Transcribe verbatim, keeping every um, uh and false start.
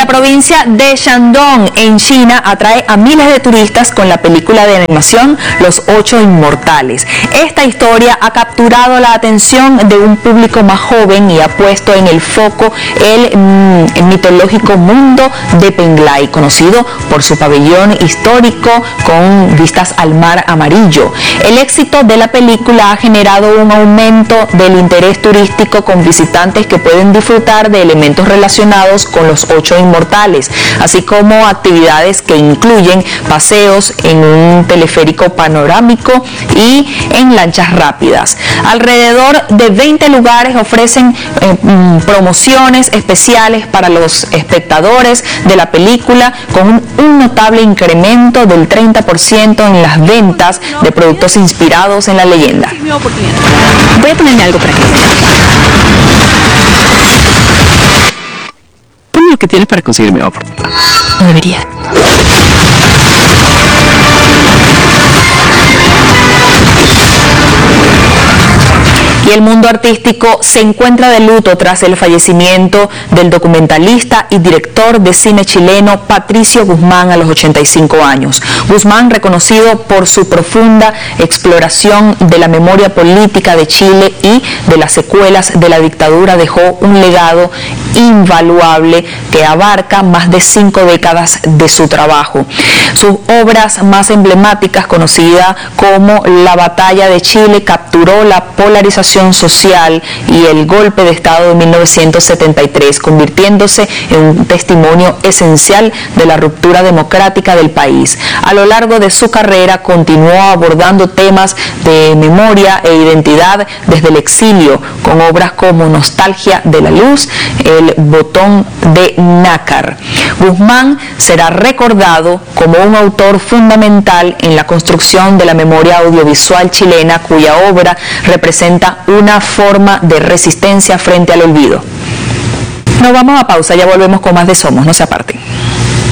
La provincia de Shandong, en China, atrae a miles de turistas con la película de animación Los Ocho Inmortales. Esta historia ha capturado la atención de un público más joven y ha puesto en el foco el, mm, el mitológico mundo de Penglai, conocido por su pabellón histórico con vistas al mar amarillo. El éxito de la película ha generado un aumento del interés turístico con visitantes que pueden disfrutar de elementos relacionados con los ocho inmortales, así como actividades que incluyen paseos en un teleférico panorámico y en lanchas rápidas. Alrededor de veinte lugares ofrecen eh, promociones especiales para los espectadores de la película, con un, un notable incremento del treinta por ciento en las ventas de productos inspirados en la leyenda. Voy a ponerme algo para que ponme lo que tienes para conseguirme oportunidad. No debería. Y el mundo artístico se encuentra de luto tras el fallecimiento del documentalista y director de cine chileno Patricio Guzmán a los ochenta y cinco años. Guzmán, reconocido por su profunda exploración de la memoria política de Chile y de las secuelas de la dictadura, dejó un legado invaluable que abarca más de cinco décadas de su trabajo. Sus obras más emblemáticas, conocida como La Batalla de Chile, capturó la polarización social y el golpe de Estado de mil novecientos setenta y tres, convirtiéndose en un testimonio esencial de la ruptura democrática del país. A lo largo de su carrera continuó abordando temas de memoria e identidad desde el exilio, con obras como Nostalgia de la Luz, El Botón de Nácar. Guzmán será recordado como un autor fundamental en la construcción de la memoria audiovisual chilena, cuya obra representa una forma de resistencia frente al olvido. Nos vamos a pausa, ya volvemos con más de Somos, no se aparten.